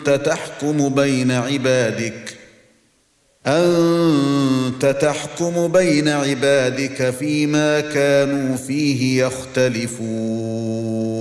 أنت تحكم بين عبادك فيما كانوا فيه يختلفون